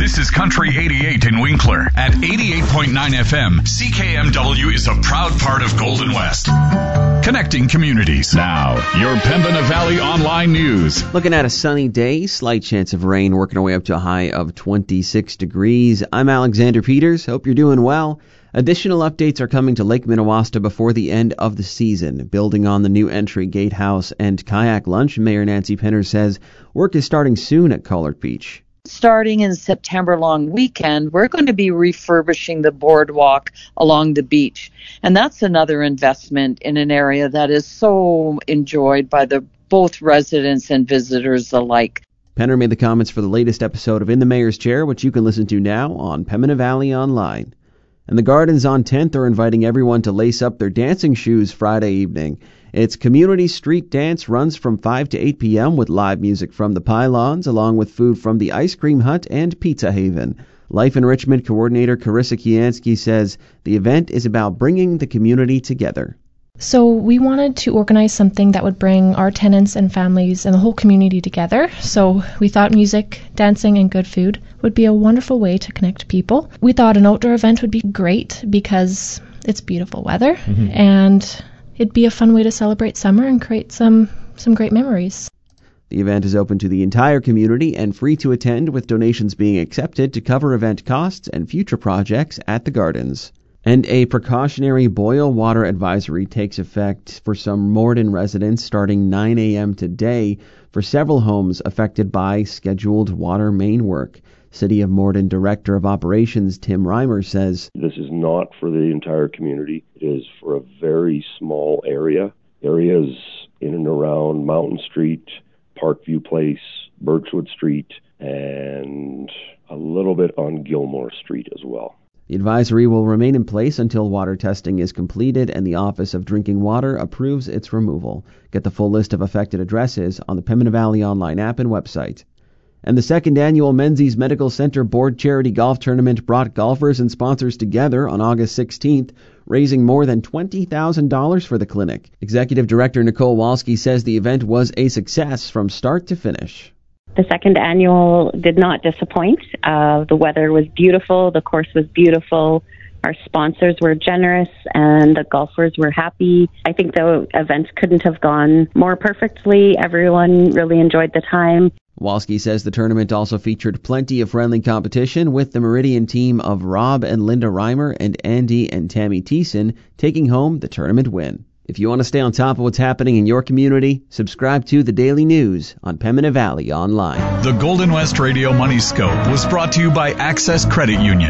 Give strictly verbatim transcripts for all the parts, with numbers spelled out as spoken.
This is Country eighty-eight in Winkler. At eighty-eight point nine F M, C K M W is a proud part of Golden West. Connecting communities. Now, your Pembina Valley Online News. Looking at a sunny day, slight chance of rain, working our way up to a high of twenty-six degrees. I'm Alexander Peters. Hope you're doing well. Additional updates are coming to Lake Minnewaska before the end of the season. Building on the new entry gatehouse and kayak lunch, Mayor Nancy Penner says work is starting soon at Collard Beach. Starting in September long weekend, we're going to be refurbishing the boardwalk along the beach. And that's another investment in an area that is so enjoyed by the both residents and visitors alike. Penner made the comments for the latest episode of In the Mayor's Chair, which you can listen to now on Pembina Valley Online. And the Gardens on tenth are inviting everyone to lace up their dancing shoes Friday evening. Its community street dance runs from five to eight p.m. with live music from the Pylons, along with food from the Ice Cream Hut and Pizza Haven. Life Enrichment Coordinator Carissa Kiansky says the event is about bringing the community together. So we wanted to organize something that would bring our tenants and families and the whole community together. So we thought music, dancing, and good food would be a wonderful way to connect people. We thought an outdoor event would be great because it's beautiful weather, mm-hmm. and it'd be a fun way to celebrate summer and create some, some great memories. The event is open to the entire community and free to attend, with donations being accepted to cover event costs and future projects at the Gardens. And a precautionary boil water advisory takes effect for some Morden residents starting nine a.m. today for several homes affected by scheduled water main work. City of Morden Director of Operations Tim Reimer says, "This is not for the entire community. It is for a very small area. Areas in and around Mountain Street, Parkview Place, Birchwood Street, and a little bit on Gilmore Street as well." The advisory will remain in place until water testing is completed and the Office of Drinking Water approves its removal. Get the full list of affected addresses on the Pembina Valley Online app and website. And the second annual Menzies Medical Center Board Charity Golf Tournament brought golfers and sponsors together on August sixteenth, raising more than twenty thousand dollars for the clinic. Executive Director Nicole Walski says the event was a success from start to finish. The second annual did not disappoint. Uh, the weather was beautiful. The course was beautiful. Our sponsors were generous and the golfers were happy. I think the event couldn't have gone more perfectly. Everyone really enjoyed the time. Walski says the tournament also featured plenty of friendly competition, with the Meridian team of Rob and Linda Reimer and Andy and Tammy Thiessen taking home the tournament win. If you want to stay on top of what's happening in your community, subscribe to the Daily News on Pembina Valley Online. The Golden West Radio Money Scope was brought to you by Access Credit Union.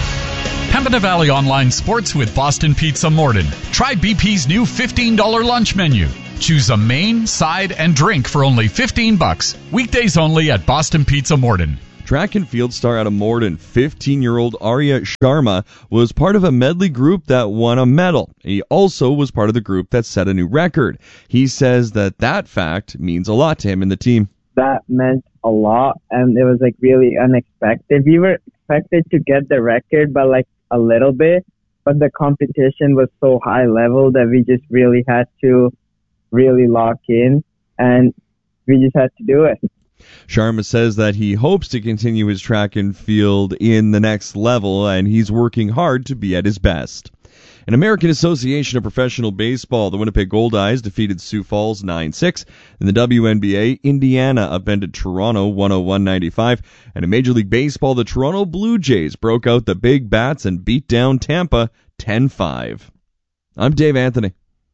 Pembina Valley Online Sports with Boston Pizza Morden. Try B P's new fifteen dollars lunch menu. Choose a main, side, and drink for only fifteen bucks. Weekdays only at Boston Pizza Morden. Track and field star out of Morden, fifteen-year-old Arya Sharma, was part of a medley group that won a medal. He also was part of the group that set a new record. He says that that fact means a lot to him and the team. That meant a lot, and it was like really unexpected. We were expected to get the record, but like a little bit, but the competition was so high level that we just really had to really lock in, and we just had to do it. Sharma says that he hopes to continue his track and field in the next level, and he's working hard to be at his best. An American Association of Professional Baseball, the Winnipeg Goldeyes defeated Sioux Falls nine six. In the W N B A, Indiana upended Toronto one oh one ninety-five. And in Major League Baseball, the Toronto Blue Jays broke out the big bats and beat down Tampa ten five. I'm Dave Anthony.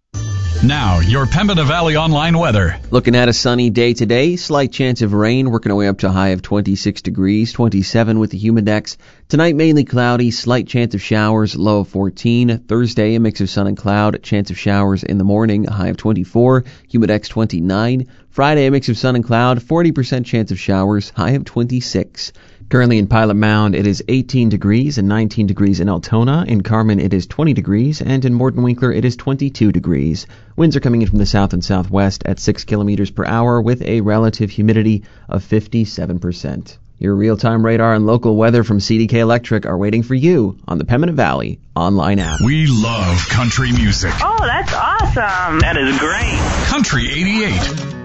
Now, your Pembina Valley Online weather. Looking at a sunny day today, slight chance of rain, working our way up to a high of twenty-six degrees, twenty-seven with the humidex. Tonight, mainly cloudy, slight chance of showers, low of fourteen. Thursday, a mix of sun and cloud, chance of showers in the morning, a high of twenty-four, humidex twenty-nine. Friday, a mix of sun and cloud, forty percent chance of showers, high of twenty-six. Currently in Pilot Mound, it is eighteen degrees and nineteen degrees in Altona. In Carmen, it is twenty degrees, and in Morden Winkler, it is twenty-two degrees. Winds are coming in from the south and southwest at six kilometers per hour with a relative humidity of fifty-seven percent. Your real-time radar and local weather from C D K Electric are waiting for you on the Pembina Valley Online app. We love country music. Oh, that's awesome. That is great. Country eighty-eight.